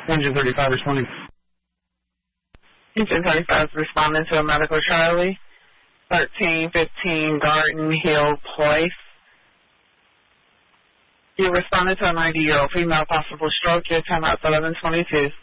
Engine 35 responding. Engine 35 responding to a medical Charlie, 1315 Garden Hill Place. You responded to a 90-year-old female, possible stroke. Your timeout's 11:22.